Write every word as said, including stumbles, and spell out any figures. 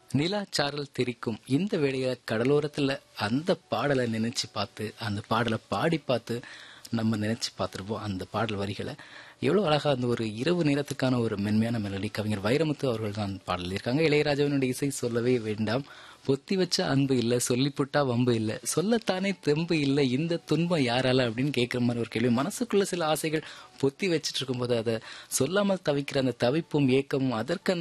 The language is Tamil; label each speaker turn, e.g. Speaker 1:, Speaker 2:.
Speaker 1: நிலா சாரல் தெரிக்கும் இந்த வேளையில கடலோரத்துல அந்த பாடலை நினைச்சு பார்த்து அந்த பாடலை பாடி பார்த்து நம்ம நினைச்சு பார்த்துருப்போம். அந்த பாடல் வரிகளை எவ்வளவு அழகா அந்த ஒரு இரவு நேரத்துக்கான ஒரு மென்மையான மெலடி கவிஞர் வைரமுத்து அவர்கள் தான் பாடல் இருக்காங்க. இளையராஜாவினுடைய இசை சொல்லவே வேண்டாம். பொத்தி வச்ச அன்பு இல்ல, சொல்லிப்புட்டா வம்பு இல்ல, சொல்லத்தானே தெம்பு இல்ல, இந்த துன்பம் யாரால அப்படின்னு கேட்கிற மாதிரி ஒரு கேள்வி. மனசுக்குள்ள சில ஆசைகள் பொத்தி வச்சிட்டு இருக்கும்போது அதை சொல்லாமல் தவிக்கிற அந்த தவிப்பும் ஏக்கமும் அதற்கு